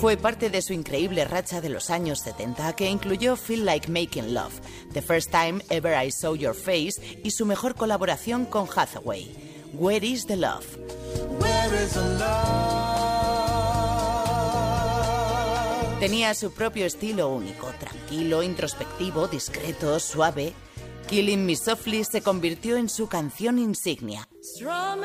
Fue parte de su increíble racha de los años 70, que incluyó Feel Like Making Love, The First Time Ever I Saw Your Face y su mejor colaboración con Hathaway, Where is the Love? Where is the love? Tenía su propio estilo único, tranquilo, introspectivo, discreto, suave. Killing Me Softly se convirtió en su canción insignia.